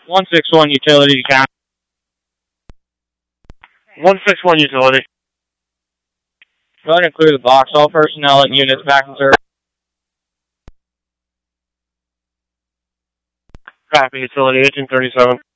161 utility count. 161 utility. Go ahead and clear the box. All personnel and units back in service. Copy, utility 1837.